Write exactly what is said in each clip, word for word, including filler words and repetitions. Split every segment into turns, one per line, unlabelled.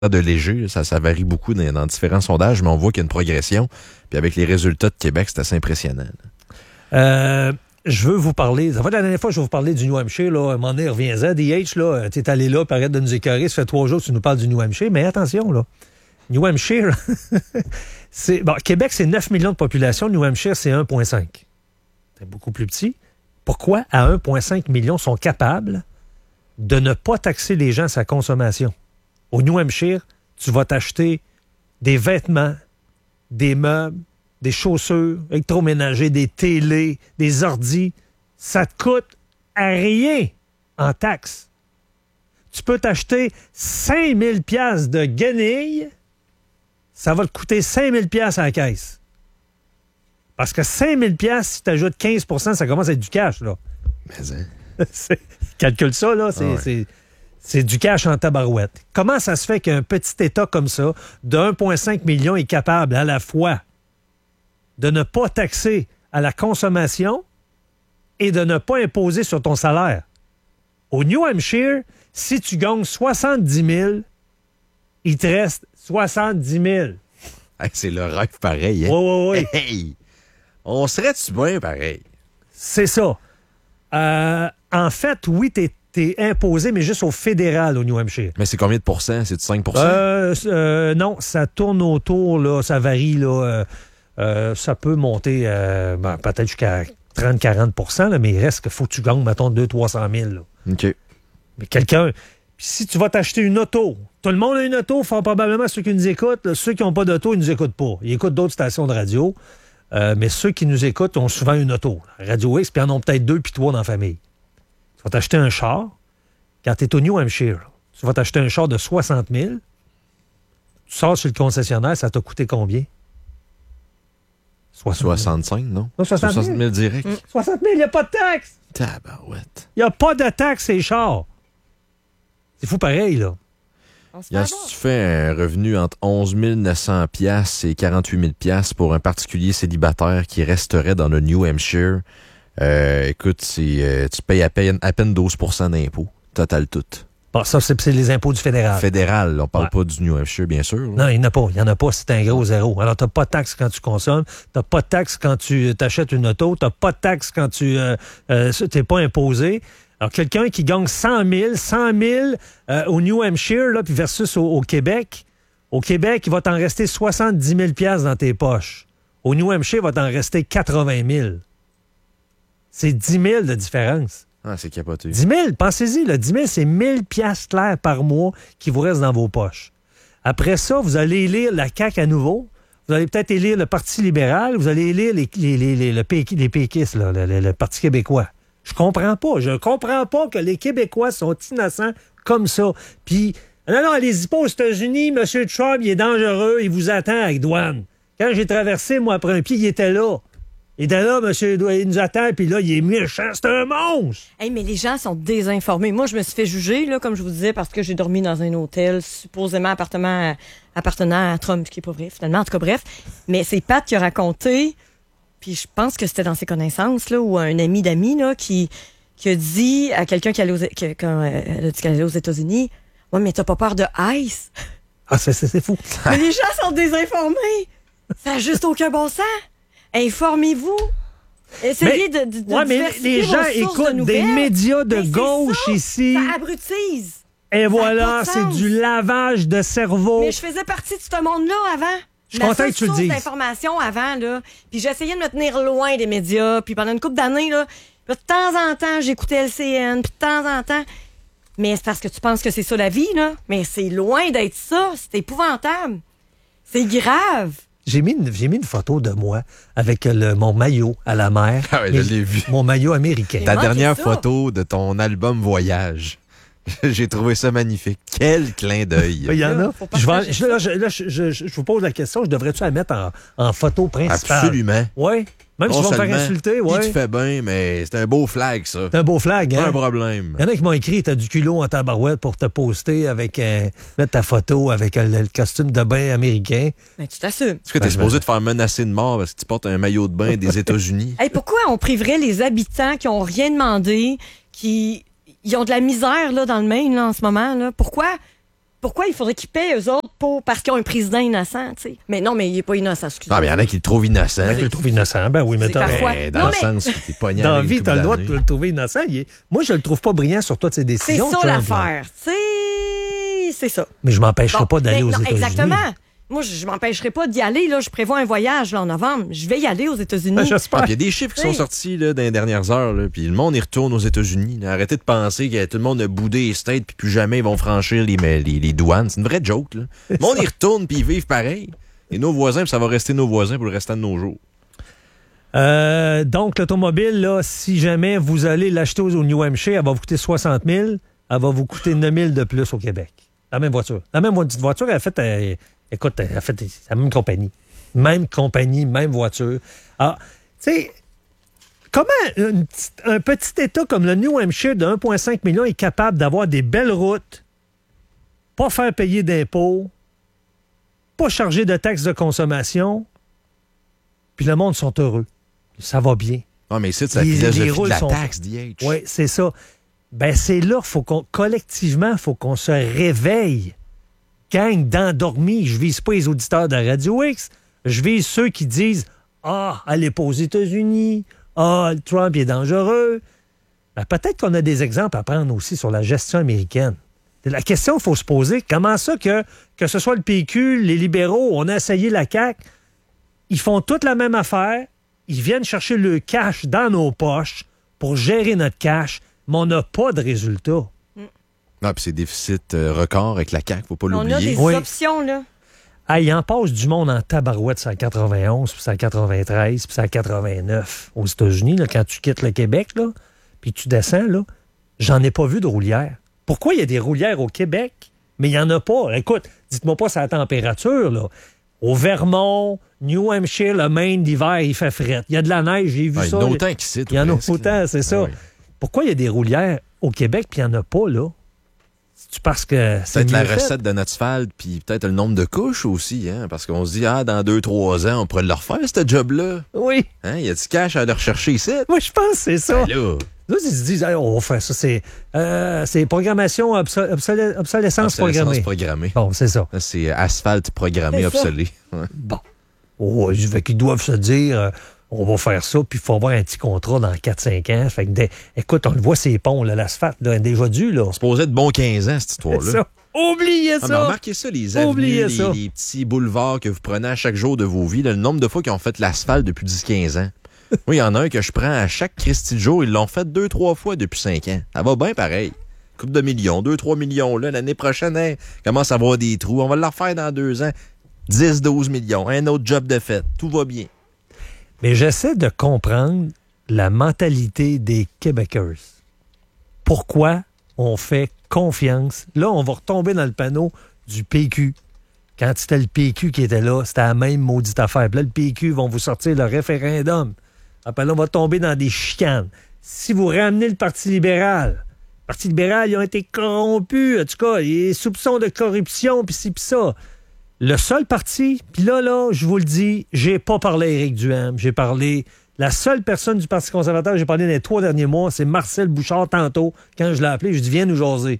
de léger, ça, ça varie beaucoup dans, dans différents sondages, mais on voit qu'il y a une progression. Puis avec les résultats de Québec, c'est assez impressionnant.
Euh, je veux vous parler, ça fait la dernière fois que je vais vous parler du New Hampshire, là, à un moment donné, reviens-en, D H, là, t'es allé là, puis arrête de nous écœurer, ça fait trois jours que tu nous parles du New Hampshire, mais attention, là, New Hampshire, c'est, bon, Québec, c'est neuf millions de population, New Hampshire, c'est un virgule cinq. C'est beaucoup plus petit. Pourquoi, à un virgule cinq million, sont capables de ne pas taxer les gens à sa consommation? Au New Hampshire, tu vas t'acheter des vêtements, des meubles, des chaussures, électroménagers, des télés, des ordis. Ça te coûte à rien en taxes. Tu peux t'acheter cinq mille dollars de guenilles, ça va te coûter cinq mille dollars à la caisse. Parce que cinq mille dollars, si tu ajoutes quinze pour cent, ça commence à être du cash, là.
Mais hein.
Calcule ça, là, c'est... Ah ouais. c'est C'est du cash en tabarouette. Comment ça se fait qu'un petit État comme ça, de un virgule cinq million, est capable à la fois de ne pas taxer à la consommation et de ne pas imposer sur ton salaire? Au New Hampshire, si tu gagnes soixante-dix mille, il te reste soixante-dix mille.
Hey, c'est le rêve pareil, hein?
Oui, oui, oui.
Hey, on serait-tu bien pareil?
C'est ça. Euh, en fait, oui, t'es T'es imposé, mais juste au fédéral, au New Hampshire.
Mais c'est combien de pourcents? C'est de cinq pour cent?
Euh, euh, non, ça tourne autour, là, ça varie, là. Euh, euh, ça peut monter euh, ben, peut-être jusqu'à trente à quarante pour cent, là, mais il reste qu'il faut que tu gagnes, mettons, deux cents à trois cent mille. Là.
OK.
Mais quelqu'un... Puis si tu vas t'acheter une auto, tout le monde a une auto, fort probablement ceux qui nous écoutent. Là, ceux qui n'ont pas d'auto, ils nous écoutent pas. Ils écoutent d'autres stations de radio. Euh, mais ceux qui nous écoutent ont souvent une auto. Radio X, puis en ont peut-être deux puis trois dans la famille. Tu vas t'acheter un char, quand tu es au New Hampshire, tu vas t'acheter un char de soixante mille, tu sors sur le concessionnaire, ça t'a coûté combien?
soixante-cinq, non?
non soixante mille.
soixante mille direct.
Mmh. soixante mille, il n'y a pas de taxe!
Tabarouette.
Il n'y a pas de taxe, ces chars! C'est fou pareil, là.
Là, si tu fais un revenu entre onze mille neuf cents dollars et quarante-huit mille dollars pour un particulier célibataire qui resterait dans le New Hampshire, Euh, écoute, c'est, euh, tu payes à peine, à peine douze pour cent d'impôts, total tout.
Bon, ça, c'est, c'est les impôts du fédéral.
Fédéral, on parle
ouais.
pas du New Hampshire, bien sûr. Là.
Non, il n'y en a pas. Il n'y en a pas, c'est un gros zéro. Alors, tu n'as pas de taxe quand tu consommes, tu n'as pas de taxe quand tu t'achètes une auto, tu n'as pas de taxe quand tu euh, euh, t'es pas imposé. Alors, quelqu'un qui gagne cent mille, cent mille euh, au New Hampshire, là, puis versus au, au Québec, au Québec, il va t'en rester soixante-dix mille dollars dans tes poches. Au New Hampshire, il va t'en rester quatre-vingt mille. C'est dix mille de différence.
Ah, c'est capoté.
dix mille, pensez-y, là, dix mille, c'est mille piastres clairs par mois qui vous restent dans vos poches. Après ça, vous allez élire la C A Q à nouveau. Vous allez peut-être élire le Parti libéral. Vous allez élire les, les, les, les, les, P, les péquistes, là, le, le, le Parti québécois. Je comprends pas. Je comprends pas que les Québécois sont innocents comme ça. Puis, non, non, allez-y pas aux États-Unis. M. Trump, il est dangereux. Il vous attend avec douane. Quand j'ai traversé, moi, après un pied, il était là. Il était là, monsieur, il nous attend, puis là, il est méchant, c'est un monstre!
Hey, mais les gens sont désinformés. Moi, je me suis fait juger, là, comme je vous disais, parce que j'ai dormi dans un hôtel, supposément appartement, appartenant à Trump, ce qui n'est pas vrai, finalement. En tout cas, bref. Mais c'est Pat qui a raconté, puis je pense que c'était dans ses connaissances, là, ou un ami d'amis, là, qui, qui a dit à quelqu'un qui allait aux, qui, quand elle a dit qu'elle allait aux États-Unis, « Ouais, mais t'as pas peur de ICE? »
Ah, c'est, c'est, c'est fou.
Mais les gens sont désinformés! Ça n'a juste aucun bon sens! Informez-vous. Essayez
mais,
de, de, de
ouais, mais les gens écoutent
de
des médias de
mais
gauche
ça,
ici.
Ça abrutise.
Et
ça
voilà, c'est du lavage de cerveau.
Mais je faisais partie de ce monde-là avant.
Je suis content que tu le dises.
D'information avant, là. Puis j'essayais de me tenir loin des médias. Puis pendant une couple d'années, là, de temps en temps, j'écoutais L C N. Puis de temps en temps. Mais c'est parce que tu penses que c'est ça la vie, là. Mais c'est loin d'être ça. C'est épouvantable. C'est grave.
J'ai mis, une, j'ai mis une photo de moi avec le, mon maillot à la mer.
Ah oui, je l'ai vu.
Mon maillot américain.
Ta dernière ça. photo de ton album Voyage. J'ai trouvé ça magnifique. Quel clin d'œil.
Il y en a. Je, vais, je, là, je, là je, je, je vous pose la question, je devrais-tu la mettre en, en photo principale?
Absolument.
Oui. Même si je vais me faire insulter, oui.
Il te fait bien, mais c'est un beau flag, ça.
C'est un beau flag, hein?
Pas un problème.
Il y en a qui m'ont écrit, t'as du culot en tabarouette pour te poster avec, euh, mettre ta photo avec euh, le costume de bain américain.
Mais tu t'assumes.
Est-ce que t'es ben, supposé te faire menacer de mort parce que tu portes un maillot de bain des États-Unis?
Hey, pourquoi on priverait les habitants qui ont rien demandé, qui ils ont de la misère là, dans le Maine là, en ce moment? Là? Pourquoi? pourquoi il faudrait qu'ils paient eux autres pour, parce qu'ils ont un président innocent, tu sais? Mais non, mais il n'est pas innocent, excusez-moi.
Ah, mais il y en a qui le trouvent innocent.
Je le trouve innocent. Ben oui, mais
C'est
t'as-
parfois.
Ben, dans
Non,
le
mais-
sens que t'es pogné
dans la
avec
vie,
une
t'as le
couple
droit de
d'années.
le trouver innocent. Il est- Moi, je le trouve pas brillant sur toutes ses
C'est
décisions.
ça
Trump, là.
l'affaire. C'est... c'est ça.
Mais je m'empêcherai
Bon,
pas d'aller
mais
aux
non,
États-Unis.
Exactement. Moi, je, je m'empêcherai pas d'y aller. Là. Je prévois un voyage là, en novembre. Je vais y aller aux États-Unis.
Ben,
Ah,
j'espère.
puis il y a des chiffres qui sont
Oui.
sortis là, dans les dernières heures, là, puis le monde y retourne aux États-Unis. là. Arrêtez de penser que tout le monde a boudé les States, puis plus jamais ils vont franchir les, les, les douanes. C'est une vraie joke. Là. Le monde y retourne, puis ils vivent pareil. Et nos voisins, puis ça va rester nos voisins pour le restant de nos jours.
Euh, donc, l'automobile, là, si jamais vous allez l'acheter au New Hampshire, elle va vous coûter soixante mille. Elle va vous coûter neuf mille de plus au Québec. La même voiture. La même petite voiture, elle a fait, euh, écoute, elle a fait la même compagnie. Même compagnie, même voiture. Alors, tu sais, comment une petite- un petit État comme le New Hampshire de un virgule cinq million est capable d'avoir des belles routes, pas faire payer d'impôts, pas charger de taxes de consommation, puis le monde sont heureux. Ça va bien.
Ah, mais c'est la
Les- les
philosophie
rôles
de la
sont-
taxe, D H.
Oui, c'est ça. Ben, c'est là, faut qu'on, collectivement, il faut qu'on se réveille. Gang d'endormis. Je vise pas les auditeurs de Radio X. Je vise ceux qui disent Ah, allez pas aux États-Unis. Ah, le Trump il est dangereux. Ben, peut-être qu'on a des exemples à prendre aussi sur la gestion américaine. La question qu'il faut se poser, comment ça que, que ce soit le P Q, les libéraux, on a essayé la C A Q, ils font toute la même affaire, ils viennent chercher le cash dans nos poches pour gérer notre cash, mais on n'a pas de résultat.
Ah, puis c'est déficit euh, record avec la C A Q, faut pas
On a
l'oublier.
des
Oui.
options, là.
Ah, il en passe du monde en tabarouette, c'est à quatre-vingt-onze, puis c'est à quatre-vingt-treize, puis c'est à quatre-vingt-neuf aux États-Unis, là, quand tu quittes le Québec, là, puis tu descends, là, j'en ai pas vu de roulière. Pourquoi il y a des roulières au Québec, mais il n'y en a pas? Écoute, dites-moi pas sa température, là. Au Vermont, New Hampshire, le Maine, l'hiver, il fait fret. Il y a de la neige, j'ai vu
Ah,
ça.
il y en a autant qu'ici.
Il y en a
presque, là.
autant, c'est ça.
Ah oui.
Pourquoi il y a des roulières au Québec, puis il n'y en a pas, là? C'est parce que c'est
Peut-être la
mieux fait?
recette de notre asphalte, puis peut-être le nombre de couches aussi, hein, parce qu'on se dit, ah, dans deux, trois ans, on pourrait le refaire, ce job-là.
Oui,
Hein, il y a du cash à le rechercher ici.
moi, je pense que c'est ça.
Ben là,
Là, ils se disent, hey, on va faire ça. C'est, euh, c'est programmation, obso- obsolé- obsolescence
obsolescence
programmée.
programmée.
Bon, c'est ça.
Là, C'est asphalte programmé
C'est ça.
obsolé. Ouais.
Bon. Oh, je veux qu'ils doivent se dire, euh, on va faire ça, puis il faut avoir un petit contrat dans quatre cinq ans. Fait que, des- écoute, on le voit, ces ponts, là, l'asphalte, là, déjà dû, là.
On se posait de bons quinze ans, cette
C'est
histoire-là.
ça. Oubliez
Ah, mais
ça.
remarquez ça, les avenues,
Oubliez
les,
ça.
les petits boulevards que vous prenez à chaque jour de vos vies, là, le nombre de fois qu'ils ont fait l'asphalte depuis dix quinze ans. Moi, il y en a un que je prends à chaque Christy de jour, ils l'ont fait deux, trois fois depuis cinq ans. Ça va bien pareil. Coupe de millions, deux, trois millions, là, l'année prochaine, hein, commence à avoir des trous. On va le refaire dans deux ans. dix, douze millions. Un autre job de fait. Tout va bien.
Mais j'essaie de comprendre la mentalité des Québécois. Pourquoi on fait confiance? Là, on va retomber dans le panneau du P Q. Quand c'était le P Q qui était là, c'était la même maudite affaire. Puis là, le P Q vont vous sortir le référendum. Après là, on va tomber dans des chicanes. Si vous ramenez le Parti libéral, le Parti libéral, ils ont été corrompus. En tout cas, il y a des soupçons de corruption, puis ci, puis ça. Le seul parti, puis là, là, je vous le dis, j'ai pas parlé à Éric Duhaime, j'ai parlé... La seule personne du Parti conservateur que j'ai parlé dans les trois derniers mois, c'est Marcel Bouchard tantôt. Quand je l'ai appelé, je lui ai dit, viens nous jaser.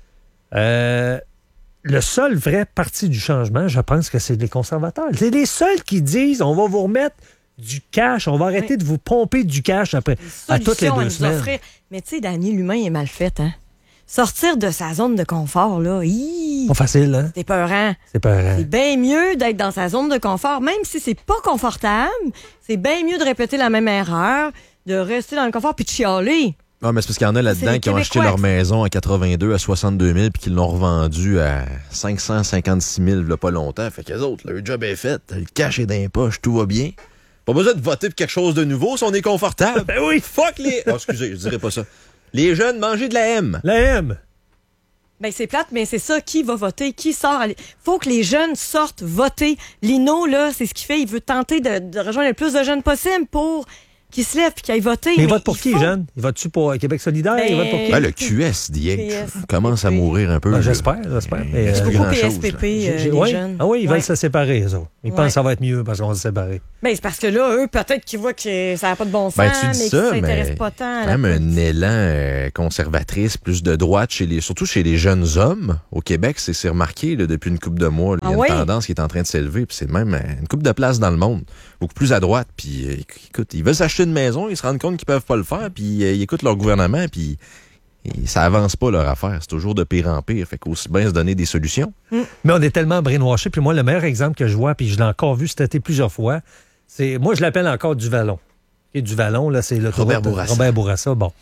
Euh, le seul vrai parti du changement, je pense que c'est les conservateurs. C'est les seuls qui disent, on va vous remettre du cash, on va arrêter
Oui.
de vous pomper du cash après, à toutes les
Solution à
deux
nous
semaines.
offrir. Mais tu sais, Danny, l'humain est mal fait, hein? Sortir de sa zone de confort, là, hi,
Pas facile, hein?
c'est peurant.
C'est pas
C'est bien mieux d'être dans sa zone de confort, même si c'est pas confortable. C'est bien mieux de répéter la même erreur, de rester dans le confort puis de chialer.
Non, mais c'est parce qu'il y en a là-dedans
les
qui ont acheté
Québécois.
leur maison à quatre-vingt-deux à soixante-deux mille puis qui l'ont revendu à cinq cent cinquante-six mille il y a pas longtemps. Fait qu'eux autres, leur job est fait. Le cash est dans les poches, tout va bien. Pas besoin de voter pour quelque chose de nouveau si on est confortable.
Ben oui!
Fuck les... Oh, excusez, je dirais pas ça. Les jeunes, mangez de la M.
La M!
Ben c'est plate, mais c'est ça. Qui va voter? Qui sort? Il faut que les jeunes sortent voter. Lino, là, c'est ce qu'il fait. Il veut tenter de, de rejoindre le plus de jeunes possible pour qui se lève et qui aille voter.
Mais
mais
il vote pour
il
qui,
faut...
Jeanne? Il vote-tu pour Québec solidaire?
Ben,
Il vote pour qui?
Ben, le Q S, D H, commence à mourir un peu.
Ben, j'espère, j'espère. Mais,
C'est
euh,
beaucoup
grand
P S
chose,
P P,
j'ai-
euh,
j'ai-
les
ouais.
jeunes.
Ah oui, ils
Ouais.
veulent se séparer, eux autres. Ils
Ouais.
pensent que ça va être mieux parce qu'on va se séparer.
Ben, c'est parce que là, eux, peut-être qu'ils voient que ça n'a pas de bon sens,
Ben, tu dis
mais
ça,
qu'ils ne s'intéressent
mais
pas tant à
quand
la
même un
politique.
élan euh, conservatrice, plus de droite, chez les, surtout chez les jeunes hommes. Au Québec, c'est c'est remarqué là, depuis une couple de mois. là. Il y a
Ah
une
oui?
tendance qui est en train de s'élever. Puis c'est même euh, une couple de places dans le monde. Beaucoup plus à droite. Puis euh, écoute, ils veulent s'acheter une maison, ils se rendent compte qu'ils peuvent pas le faire. Puis euh, ils écoutent leur gouvernement. Puis et ça avance pas leur affaire. C'est toujours de pire en pire. Fait qu'aussi bien se donner des solutions.
Mais on est tellement brainwashé. Puis moi, le meilleur exemple que je vois, puis je l'ai encore vu cet été plusieurs fois, c'est, moi, je l'appelle encore du Vallon. Et du Vallon, là, c'est le
Robert Bourassa.
Robert Bourassa, bon.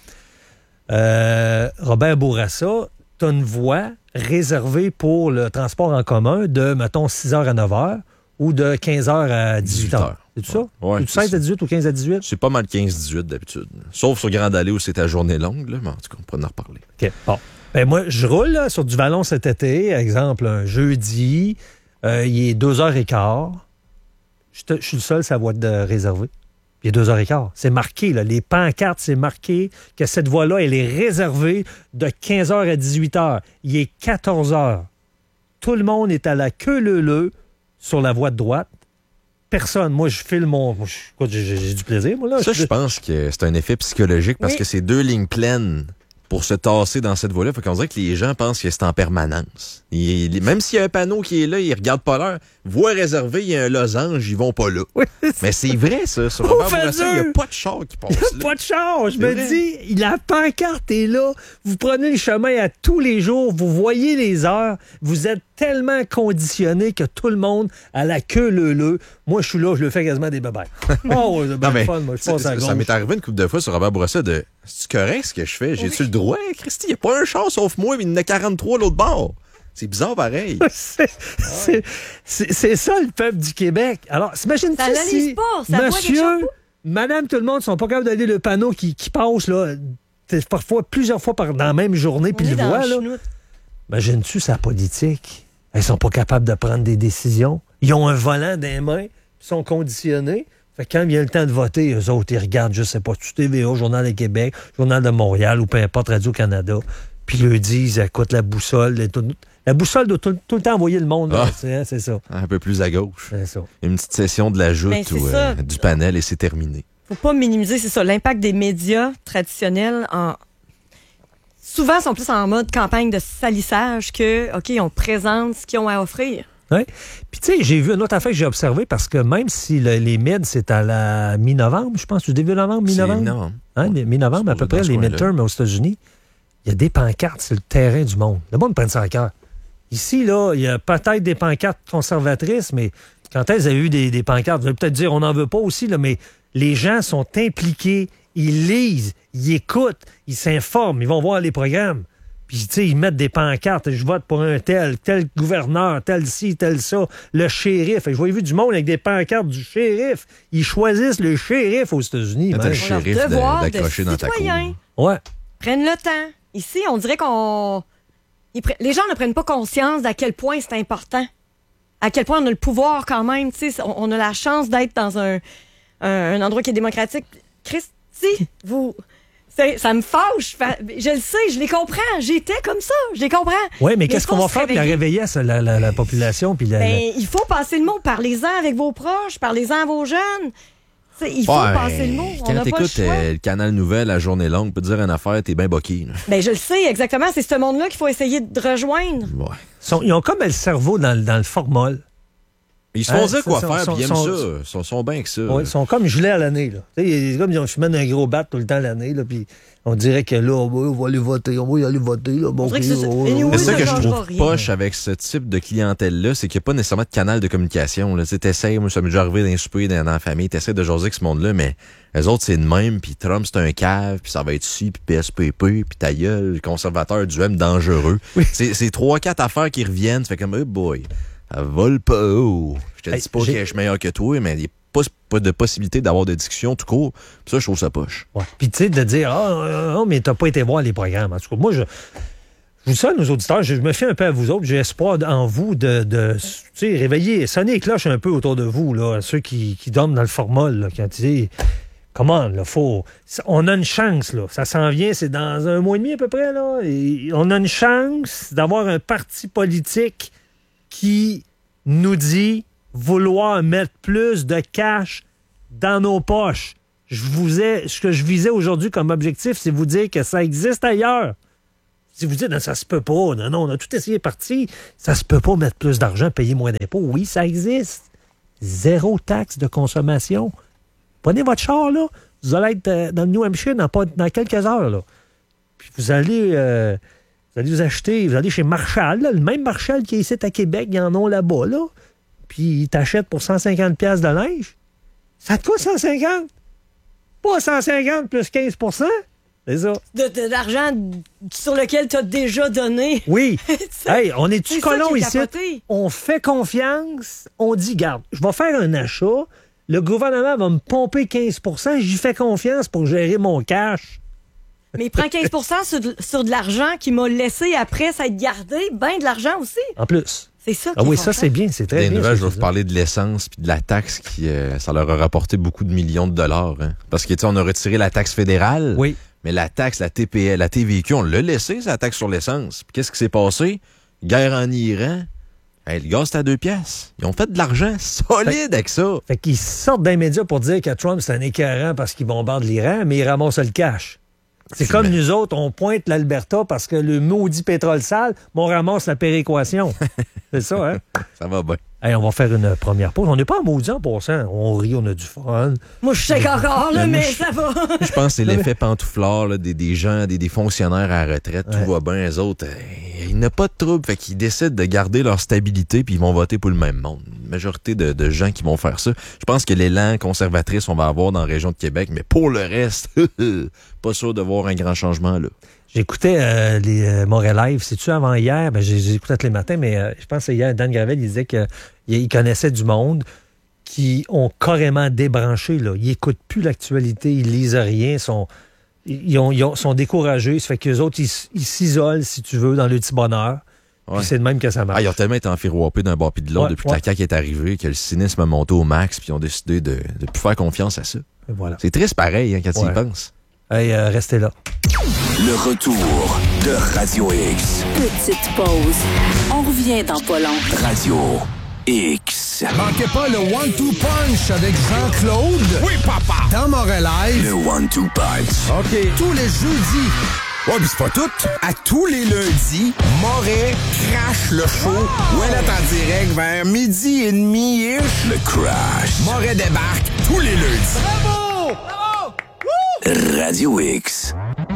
Euh, Robert Bourassa, t'as une voie réservée pour le transport en commun de, mettons, six heures à neuf heures ou de quinze heures à dix-huit heures. C'est tout ça?
Ouais,
C'est-tu
c'est
seize à dix-huit ou quinze à dix-huit?
C'est pas mal quinze dix-huit d'habitude. Sauf sur Grande Allée où c'est ta journée longue. Là. Mais en tout cas, on pourra en reparler.
OK, bon. Ben moi, je roule là, sur du Vallon cet été, exemple, un jeudi, euh, il est deux heures quinze. Je, te- je suis le seul, sa voie de réservée. Il est deux heures quinze. C'est marqué, là. Les pancartes, c'est marqué que cette voie-là, elle est réservée de quinze heures à dix-huit heures. Il est quatorze heures. Tout le monde est à la queue leu-leu sur la voie de droite. Personne. Moi, je file mon... moi, je- écoute, J'ai j'ai du plaisir, moi, là.
Ça, je pense que c'est un effet psychologique parce
Oui.
que c'est deux lignes pleines pour se tasser dans cette voie-là. Fait qu'on dirait que les gens pensent que c'est en permanence. Il- même s'il y a un panneau qui est là, ils regardent pas l'heure. Voie réservée, il y a un losange, ils vont pas là.
Oui,
Mais c'est vrai, ça. Sur
Au
Robert
fait
Bourassa, il n'y
dur.
a pas de char qui passe là.
Pas de char. Je
C'est
me
vrai.
dis, la pancarte est là. Vous prenez le chemin à tous les jours. Vous voyez les heures. Vous êtes tellement conditionné que tout le monde a la queue leu-leu. Moi, je suis là, je le fais quasiment des bébés. Oh, c'est bien
Non, mais
fun. Moi, je
ça,
passe à
ça- ça
gauche.
m'est arrivé une couple de fois sur Robert Bourassa de c'est correct ce que je fais? J'ai-tu le droit? Christy, il n'y a pas un char sauf moi, mais il y en a quarante-trois à l'autre bord. C'est bizarre pareil.
C'est- c'est c'est- c'est ça, le peuple du Québec. Alors, s'imagine-tu
Ça analyse
si
pas, ça voit quelque
monsieur,
chose
madame, tout le monde sont pas capables d'aller le panneau qui, qui passe, là, c'est parfois plusieurs fois par, dans la même journée, puis
On est
le
dans
voit,
le
là.
chenoute.
Imagines-tu sa politique? Ils sont pas capables de prendre des décisions. Ils ont un volant dans les mains, ils sont conditionnés. Fait que quand vient le temps de voter, eux autres, ils regardent, je sais pas, tout T V A, Journal de Québec, Journal de Montréal ou peu importe, Radio-Canada, puis ils leur disent, écoute, la boussole, et tout- la boussole doit tout, tout le temps envoyer le monde, là,
Ah.
c'est hein, c'est ça.
Un peu plus à gauche.
C'est ça.
Une petite session de la joute
Ben, c'est
ou
ça.
euh, du panel et c'est terminé.
Faut pas minimiser, c'est ça, l'impact des médias traditionnels en... Souvent, sont plus en mode campagne de salissage que, OK, on présente ce qu'ils ont à offrir.
Ouais. Puis tu sais, j'ai vu une autre affaire que j'ai observée parce que même si le- les mids, c'est à la mi-novembre, je pense, du début novembre,
C'est
mi-novembre.
énorme.
Hein,
Ouais.
mi-novembre, à
C'est
peu
dans
près,
ce
les
coin-là.
midterms aux États-Unis, il y a des pancartes sur le terrain du monde. Le monde prend ça à cœur. Ici, là, il y a peut-être des pancartes conservatrices, mais quand elles ont eu des, des pancartes, vous allez peut-être dire on n'en veut pas aussi, là, mais les gens sont impliqués, ils lisent, ils écoutent, ils s'informent, ils vont voir les programmes. Puis, tu sais, ils mettent des pancartes. Je vote pour un tel, tel gouverneur, tel ci, tel ça, le shérif. Et je vois vu du monde avec des pancartes du shérif. Ils choisissent le shérif aux États-Unis.
T'as
même.
le
On a leur
shérif de-
devoir de
d'accrocher dans ta cour.
citoyen.
Ouais.
Prennent le temps. Ici, on dirait qu'on... ils pre- Les gens ne prennent pas conscience d'à quel point c'est important. À quel point on a le pouvoir quand même. Tu sais, on on a la chance d'être dans un, un, un endroit qui est démocratique. Christy, vous... c'est- Ça me fâche. Fa- Je le sais, je les comprends. J'étais comme ça. Je les comprends.
Oui, mais
il
qu'est-ce
faut
qu'on va
se
faire pour la
réveiller.
réveiller ça, la, la, la population? Puis la, la-
Ben, il faut passer le mot. Parlez-en avec vos proches. Parlez-en à vos jeunes. Tu sais, il faut
Ouais,
passer le mot. On
Quand
n'a pas le
t'écoutes
choix.
euh, le canal Nouvelle à journée longue, peut te dire une affaire, t'es bien boqué. là.
Ben, je le sais, exactement. C'est ce monde-là qu'il faut essayer de rejoindre.
Ouais.
sont- ils ont comme le cerveau dans, le- dans le formol.
Ils se
Hein,
font dire quoi
sont-
faire,
sont-
puis ils aiment
sont-
ça. Ils sont, sont bien que ça.
Ouais, ils sont comme gelés à l'année. Là. Tu sais, c'est comme ils ont fumé un gros bat tout le temps l'année. Là, puis on dirait que là, on va, on va aller voter, on va y aller voter. Là, bon,
On dirait que
ok,
c'est ça.
on va-
Anyway,
C'est ça
ça
que je
changera
trouve
rien.
poche avec ce type de clientèle-là, c'est qu'il n'y a pas nécessairement de canal de communication. Là. Tu sais, t'essayes, moi, ça m'est déjà arrivé dans les soupers, dans, dans la famille, t'essayes de jaser avec ce monde-là, mais les autres, c'est de même, puis Trump, c'est un cave, puis ça va être ci, puis P S P P, puis ta gueule, le conservateur du M dangereux.
Oui.
C'est, c'est trois, quatre affaires qui reviennent, tu fais comme, oh boy, ça vole pas haut. Je te
Hey,
dis pas
j'ai-
que je suis meilleur que toi, mais il n'y a pas, pas de possibilité d'avoir de discussion tout court. Puis ça, je trouve ça poche.
Ouais. Puis tu sais, de dire, ah, ah, ah, mais t'as pas été voir les programmes. En tout cas, moi, je. Je vous dis ça, nos auditeurs, je me fie un peu à vous autres. J'ai espoir en vous de, de tu sais, réveiller, sonner les cloches un peu autour de vous, là, ceux qui, qui dorment dans le formol, là, quand tu dis, come on, là, faut... On a une chance, là. Ça s'en vient, c'est dans un mois et demi à peu près, là. Et on a une chance d'avoir un parti politique qui nous dit vouloir mettre plus de cash dans nos poches. Je vous ai... Ce que je visais aujourd'hui comme objectif, c'est vous dire que ça existe ailleurs. Si vous dites, non, ça se peut pas, non, non, on a tout essayé parti, ça se peut pas mettre plus d'argent, payer moins d'impôts. Oui, ça existe. Zéro taxe de consommation. Prenez votre char, là. Vous allez être euh, dans le New Hampshire dans, pas, dans quelques heures, là. Puis vous allez, euh, vous allez vous acheter, vous allez chez Marshall, là, le même Marshall qui est ici à Québec, ils en ont là-bas, là. Puis ils t'achètent pour cent cinquante piastres de linge. Ça te coûte cent cinquante? Pas cent cinquante plus quinze pour cent? C'est ça.
De, de, d'argent sur lequel tu as déjà donné.
Oui. Hey, on est-tu
C'est
colons
ça qui est
ici?
capoté.
On fait confiance, on dit, garde, je vais faire un achat, le gouvernement va me pomper quinze pour cent, j'y fais confiance pour gérer mon cash.
Mais il prend quinze pour cent sur de, sur de l'argent qu'il m'a laissé après s'être gardé. Ben de l'argent aussi.
En plus.
C'est ça qui
Ah
est
oui, ça,
fâchant.
c'est bien, c'est très
Des
bien.
nouvelles,
ce
je vais
que
vous parler de l'essence puis de la taxe qui, euh, ça leur a rapporté beaucoup de millions de dollars. Hein. Parce que, tu sais, on a retiré la taxe fédérale.
Oui.
Mais la taxe, la T P L, la T V Q, on l'a laissé, c'est la taxe sur l'essence. Puis qu'est-ce qui s'est passé? Guerre en Iran. Hey, le gaz, c'était à deux piastres. Ils ont fait de l'argent solide avec ça.
Fait qu'ils sortent d'un média pour dire que Trump, c'est un écœurant parce qu'il bombarde l'Iran, mais il ramasse le cash. C'est
Je
comme
me-
nous autres, on pointe l'Alberta parce que le maudit pétrole sale, mais on ramasse la péréquation. C'est ça, hein?
Ça va bien.
Hey, on va faire une première pause. On n'est pas en maudit en passant. On rit, on a du fun.
Moi, je sais qu'encore, là,
Mais moi,
mais
je-
ça va.
Je pense que c'est l'effet pantouflard là, des, des gens, des, des fonctionnaires à la retraite.
Ouais.
Tout va bien, eux autres. euh, ils n'ont pas de trouble. Fait qu'ils décident de garder leur stabilité puis ils vont voter pour le même monde. Une majorité de, de gens qui vont faire ça. Je pense que l'élan conservatrice, on va avoir dans la région de Québec. Mais pour le reste, pas sûr de voir un grand changement là.
J'écoutais euh, les euh, Montréal Live, c'est-tu avant hier? Ben, j'ai, j'ai écouté tous les matins, mais euh, je pense que c'est hier, Dan Gravel, il disait qu'il connaissait du monde qui ont carrément débranché. Là. Ils n'écoutent plus l'actualité, ils lisent rien, sont, ils, ont, ils ont- sont découragés. Ça fait qu'eux autres, ils, ils s'isolent, si tu veux, dans le petit bonheur.
Ouais.
Puis c'est de même que ça marche.
Ah, ils ont tellement été enfiroppés d'un bord puis de l'autre
Ouais,
depuis que
ouais.
la C A Q est arrivée que le cynisme a monté au max puis ils ont décidé de ne plus faire confiance à ça.
Et voilà.
C'est triste pareil hein, quand tu
Ouais.
y penses.
Hey, euh, restez là.
Le retour de Radio X.
Petite pause. On revient dans pas long.
Radio X.
Manquez pas le one two punch avec Jean-Claude. Oui, papa. Dans Montréal Live.
Le One Two Punch.
OK. Tous les jeudis. Ouais, pis c'est pas tout. À tous les lundis, Moret crache le show. Ouais, là, en direct vers midi et demi-ish.
Le Crash.
Moret débarque tous les lundis. Bravo!
Radio X.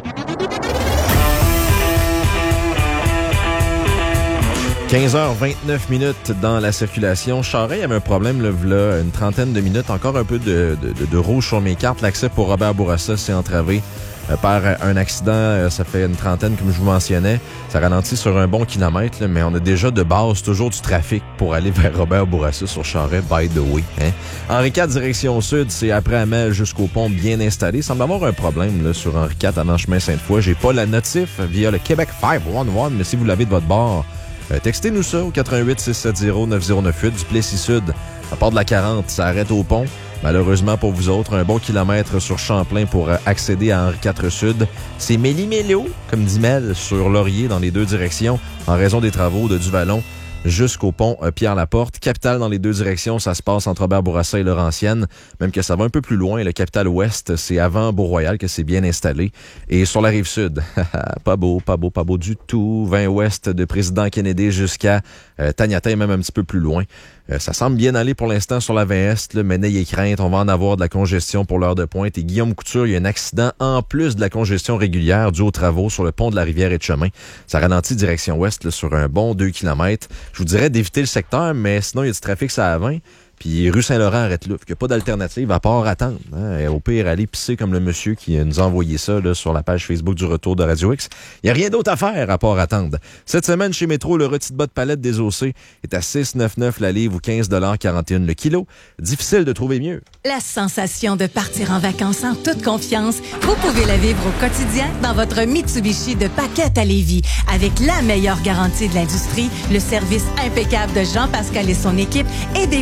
quinze heures vingt-neuf minutes dans la circulation. Charest avait un problème, là, v'là une trentaine de minutes. Encore un peu de, de, de, de rouge sur mes cartes. L'accès pour Robert Bourassa s'est entravé euh, par un accident. Euh, ça fait une trentaine, comme je vous mentionnais. Ça ralentit sur un bon kilomètre, là, mais on a déjà de base toujours du trafic pour aller vers Robert Bourassa sur Charest, by the way. Hein? Henri quatre, direction sud, c'est après Amel jusqu'au pont bien installé. Il semble avoir un problème là, sur Henri quatre avant chemin Sainte-Foy. J'ai pas la notif via le Québec cinq cent onze, mais si vous l'avez de votre bord, Euh, textez-nous ça au quatre un huit, six sept zéro, neuf zéro neuf huit du Plessis-Sud. À part de la quarante, ça arrête au pont. Malheureusement pour vous autres, un bon kilomètre sur Champlain pour euh, accéder à Henri quatre Sud. C'est méli-mélo, comme dit Mel, sur Laurier dans les deux directions, en raison des travaux de Duvalon jusqu'au pont euh, Pierre-Laporte. Capitale dans les deux directions, ça se passe entre Robert Bourassa et Laurentienne, même que ça va un peu plus loin. Le Capitale Ouest, c'est avant Beau-Royal que c'est bien installé. Et sur la rive sud, pas beau, pas beau, pas beau du tout. vingt ouest de Président Kennedy jusqu'à euh, Taniata et même un petit peu plus loin. Euh, ça semble bien aller pour l'instant sur la vingt est, là, mais n'ayez crainte, on va en avoir de la congestion pour l'heure de pointe. Et Guillaume Couture, il y a un accident en plus de la congestion régulière due aux travaux sur le pont de la rivière et de chemin. Ça ralentit direction ouest là, sur un bon deux kilomètres. Je vous dirais d'éviter le secteur, mais sinon il y a du trafic ça à vingt. Puis rue Saint-Laurent arrête là. Il n'y a pas d'alternative à part attendre. Hein. Et au pire, aller pisser comme le monsieur qui nous a envoyé ça là, sur la page Facebook du retour de Radio X. Il n'y a rien d'autre à faire à part attendre. Cette semaine, chez Métro, le rôti de bas de palette désossé est à six virgule quatre-vingt-dix-neuf la livre ou quinze quarante et un le kilo. Difficile de trouver mieux.
La sensation de partir en vacances en toute confiance, vous pouvez la vivre au quotidien dans votre Mitsubishi de Paquette à Lévis. Avec la meilleure garantie de l'industrie, le service impeccable de Jean-Pascal et son équipe et des prix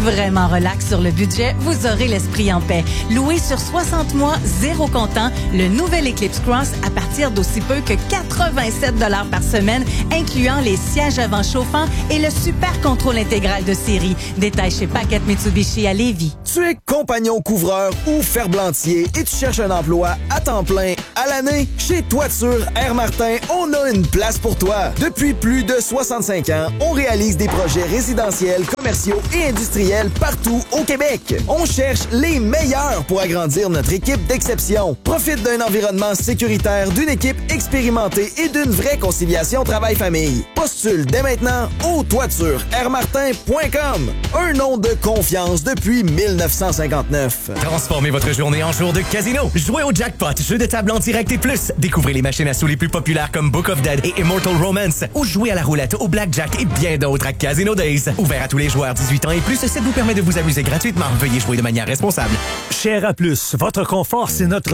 vraiment relax sur le budget, vous aurez l'esprit en paix. Loué sur soixante mois, zéro comptant, le nouvel Eclipse Cross à partir d'aussi peu que quatre-vingt-sept dollars par semaine, incluant les sièges avant chauffants et le super contrôle intégral de série. Détail chez Paquette Mitsubishi à Lévis.
Tu es compagnon couvreur ou ferblantier et tu cherches un emploi à temps plein à l'année? Chez Toiture Air Martin, on a une place pour toi. Depuis plus de soixante-cinq ans, on réalise des projets résidentiels, commerciaux et industriels partout au Québec. On cherche les meilleurs pour agrandir notre équipe d'exception. Profite d'un environnement sécuritaire, d'une équipe expérimentée et d'une vraie conciliation travail-famille. Postule dès maintenant au toiture air martin point com. Un nom de confiance depuis mille neuf cent cinquante-neuf.
Transformez votre journée en jour de casino. Jouez au jackpot, jeu de table en direct et plus. Découvrez les machines à sous les plus populaires comme Book of Dead et Immortal Romance. Ou jouez à la roulette, au blackjack et bien d'autres à Casino Days. Ouvert à tous les joueurs dix-huit ans et plus, ça vous permet de vous amuser gratuitement. Veuillez jouer de manière responsable.
Cher à plus, votre confort, c'est notre